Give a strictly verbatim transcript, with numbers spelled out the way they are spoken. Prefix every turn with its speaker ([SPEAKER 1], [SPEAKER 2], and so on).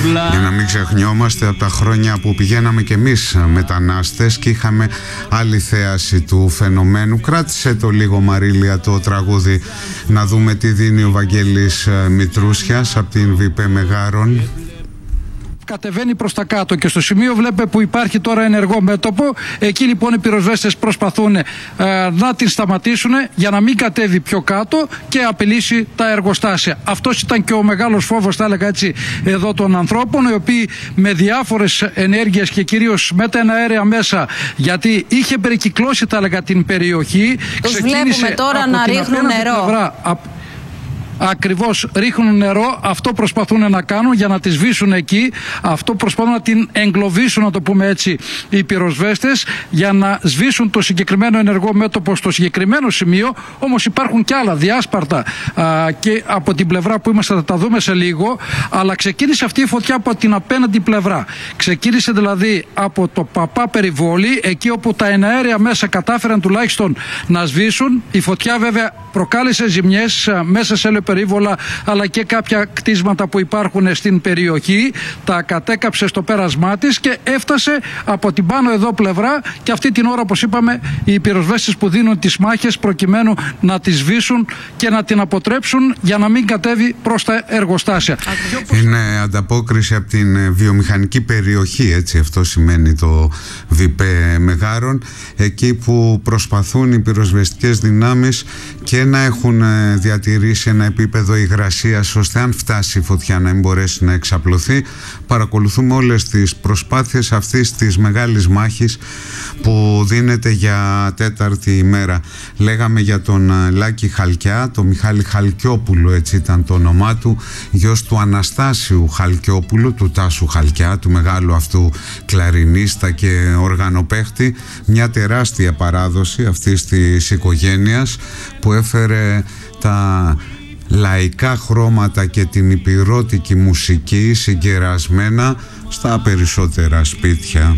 [SPEAKER 1] Για να μην ξεχνιόμαστε από τα χρόνια που πηγαίναμε κι εμείς μετανάστες και είχαμε άλλη θέαση του φαινομένου. Κράτησε το λίγο, Μαρίλια, το τραγούδι, να δούμε τι δίνει ο Βαγγέλης Μητρούσιας από την ΒΠ Μεγάρων.
[SPEAKER 2] Κατεβαίνει προς τα κάτω και στο σημείο βλέπετε που υπάρχει τώρα ενεργό μέτωπο. Εκεί λοιπόν οι πυροσβέστες προσπαθούν ε, να την σταματήσουν για να μην κατέβει πιο κάτω και απειλήσει τα εργοστάσια. Αυτός ήταν και ο μεγάλος φόβος, θα έλεγα έτσι, εδώ των ανθρώπων, οι οποίοι με διάφορες ενέργειες και κυρίως με τα αέρια μέσα, γιατί είχε περικυκλώσει, θα έλεγα, την περιοχή.
[SPEAKER 3] Τους βλέπουμε τώρα να ρίχνουν νερό.
[SPEAKER 2] Πλευρά, ακριβώς, ρίχνουν νερό. Αυτό προσπαθούν να κάνουν για να τη σβήσουν εκεί. Αυτό προσπαθούν να την εγκλωβίσουν, να το πούμε έτσι, οι πυροσβέστες, για να σβήσουν το συγκεκριμένο ενεργό μέτωπο στο συγκεκριμένο σημείο. Όμως υπάρχουν και άλλα διάσπαρτα α, και από την πλευρά που είμαστε, θα τα δούμε σε λίγο. Αλλά ξεκίνησε αυτή η φωτιά από την απέναντι πλευρά. Ξεκίνησε δηλαδή από το Παπά Περιβόλι, εκεί όπου τα εναέρια μέσα κατάφεραν τουλάχιστον να σβήσουν. Η φωτιά βέβαια προκάλεσε ζημιές α, μέσα σε περίβολα, αλλά και κάποια κτίσματα που υπάρχουν στην περιοχή. Τα κατέκαψε στο πέρασμά της και έφτασε από την πάνω εδώ πλευρά, και αυτή την ώρα, όπως είπαμε, οι πυροσβέστες που δίνουν τις μάχες προκειμένου να τη σβήσουν και να την αποτρέψουν για να μην κατέβει προς τα εργοστάσια.
[SPEAKER 1] Είναι ανταπόκριση από την βιομηχανική περιοχή, έτσι αυτό σημαίνει το ΒΠ Μεγάρων, εκεί που προσπαθούν οι πυροσβεστικές δυνάμεις και να έχουν διατηρήσει ένα επίπεδο υγρασίας, ώστε αν φτάσει η φωτιά να μην μπορέσει να εξαπλωθεί. Παρακολουθούμε όλες τις προσπάθειες αυτής της μεγάλης μάχης που δίνεται για τέταρτη ημέρα. Λέγαμε για τον Λάκη Χαλκιά, τον Μιχάλη Χαλκιόπουλο, έτσι ήταν το όνομά του, γιος του Αναστάσιου Χαλκιόπουλου, του Τάσου Χαλκιά, του μεγάλου αυτού κλαρινίστα και οργανοπαίχτη. Μια τεράστια παράδοση αυτής της οικογένειας που έφερε τα λαϊκά χρώματα και την υπηρώτικη μουσική συγκερασμένα στα περισσότερα σπίτια.